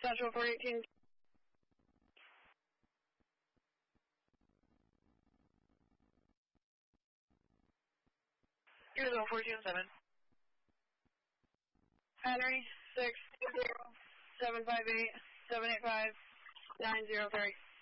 Central 418. Here's 427. Henry 620 758 785 903.